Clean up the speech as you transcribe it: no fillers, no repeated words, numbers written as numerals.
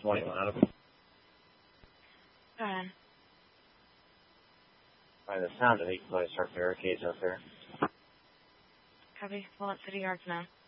21 out of. Go ahead. By the sound of it, you can probably start barricades out there. Copy. Well, at City Yards now.